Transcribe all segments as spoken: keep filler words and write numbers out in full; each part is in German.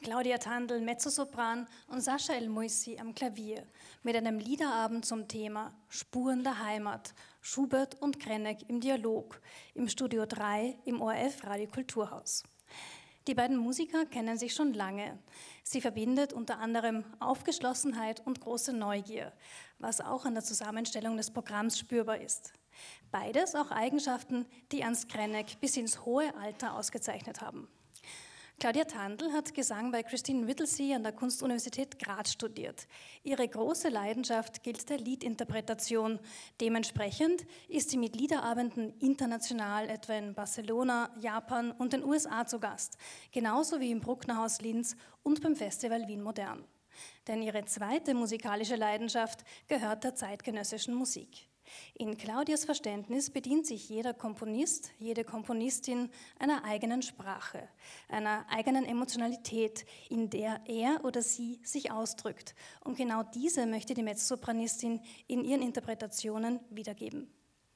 Claudia Tandl, Mezzosopran und Sascha El-Moissi am Klavier mit einem Liederabend zum Thema Spuren der Heimat, Schubert und Krennek im Dialog im Studio drei im O R F Radio Kulturhaus. Die beiden Musiker kennen sich schon lange. Sie verbindet unter anderem Aufgeschlossenheit und große Neugier, was auch an der Zusammenstellung des Programms spürbar ist. Beides auch Eigenschaften, die Ernst Krennek bis ins hohe Alter ausgezeichnet haben. Claudia Tandl hat Gesang bei Christine Whittlesey an der Kunstuniversität Graz studiert. Ihre große Leidenschaft gilt der Liedinterpretation. Dementsprechend ist sie mit Liederabenden international, etwa in Barcelona, Japan und den U S A zu Gast, genauso wie im Brucknerhaus Linz und beim Festival Wien Modern. Denn ihre zweite musikalische Leidenschaft gehört der zeitgenössischen Musik. In Claudias Verständnis bedient sich jeder Komponist, jede Komponistin einer eigenen Sprache, einer eigenen Emotionalität, in der er oder sie sich ausdrückt. Und genau diese möchte die Mezzosopranistin in ihren Interpretationen wiedergeben.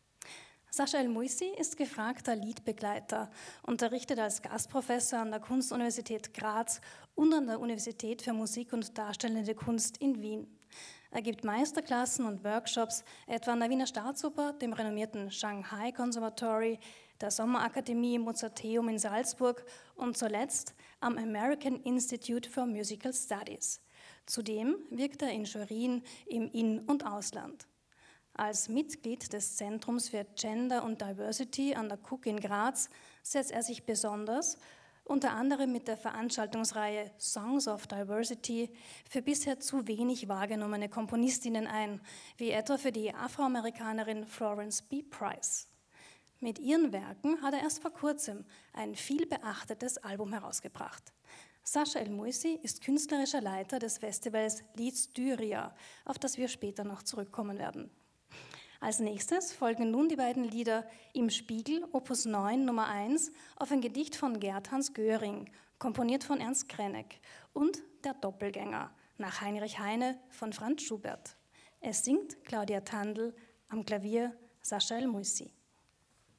Sascha El-Moissi ist gefragter Liedbegleiter, unterrichtet als Gastprofessor an der Kunstuniversität Graz und an der Universität für Musik und Darstellende Kunst in Wien. Er gibt Meisterklassen und Workshops, etwa an der Wiener Staatsoper, dem renommierten Shanghai Conservatory, der Sommerakademie im Mozarteum in Salzburg und zuletzt am American Institute for Musical Studies. Zudem wirkt er in Jurien im In- und Ausland. Als Mitglied des Zentrums für Gender und Diversity an der K U K in Graz setzt er sich besonders unter anderem mit der Veranstaltungsreihe Songs of Diversity für bisher zu wenig wahrgenommene Komponistinnen ein, wie etwa für die Afroamerikanerin Florence B. Price. Mit ihren Werken hat er erst vor kurzem ein viel beachtetes Album herausgebracht. Sascha El-Moissi ist künstlerischer Leiter des Festivals Lieds Styria, auf das wir später noch zurückkommen werden. Als nächstes folgen nun die beiden Lieder Im Spiegel, Opus neun, Nummer eins, auf ein Gedicht von Gerd Hans Göring, komponiert von Ernst Krennek, und Der Doppelgänger, nach Heinrich Heine von Franz Schubert. Es singt Claudia Tandl, am Klavier Sascha El-Moissi.